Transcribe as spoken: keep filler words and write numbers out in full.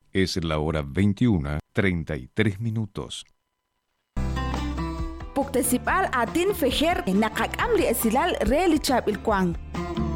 Es la hora veintiuna, treinta y tres minutos. Puktesipal atin fejer nakak amri esilal relichab ilkwang.